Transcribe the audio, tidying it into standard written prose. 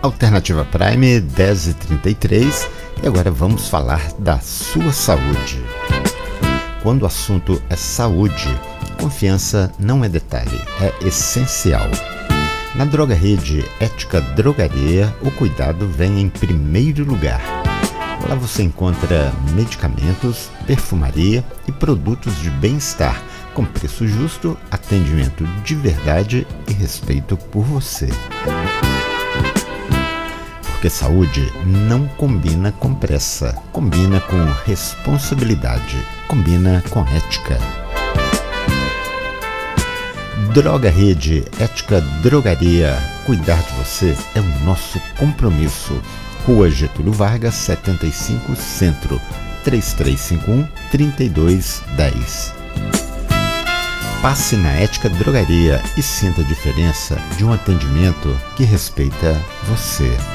Alternativa Prime 10h33 e agora vamos falar da sua saúde. Quando o assunto é saúde, confiança não é detalhe, é essencial. Na Droga Rede Ética Drogaria, o cuidado vem em primeiro lugar. Lá você encontra medicamentos, perfumaria e produtos de bem-estar, com preço justo, atendimento de verdade e respeito por você. Porque saúde não combina com pressa, combina com responsabilidade, combina com ética. Droga Rede Ética Drogaria, cuidar de você é o nosso compromisso. Rua Getúlio Vargas, 75, Centro, 3351-3210. Passe na Ética Drogaria e sinta a diferença de um atendimento que respeita você.